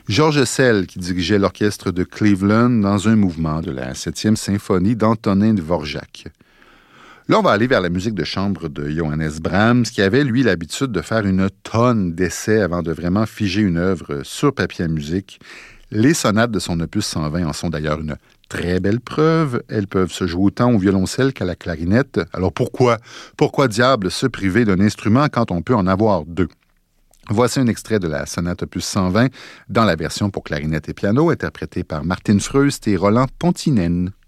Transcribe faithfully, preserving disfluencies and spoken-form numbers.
Georges Szell qui dirigeait l'orchestre de Cleveland dans un mouvement de la septième symphonie d'Antonin Dvorak. Là, on va aller vers la musique de chambre de Johannes Brahms, qui avait, lui, l'habitude de faire une tonne d'essais avant de vraiment figer une œuvre sur papier à musique. Les sonates de son opus cent vingt en sont d'ailleurs une très belle preuve. Elles peuvent se jouer autant au violoncelle qu'à la clarinette. Alors pourquoi, pourquoi diable se priver d'un instrument quand on peut en avoir deux? Voici un extrait de la sonate opus cent vingt dans la version pour clarinette et piano, interprétée par Martin Freust et Roland Pontinen.